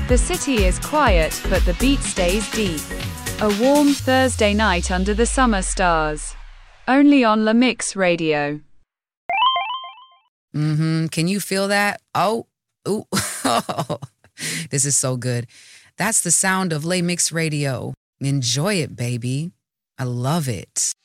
The city is quiet, but the beat stays deep. A warm Thursday night under the summer stars. Only on La Mix Radio. Can you feel that? Oh, ooh. This is so good. That's the sound of La Mix Radio. Enjoy it, baby. I love it.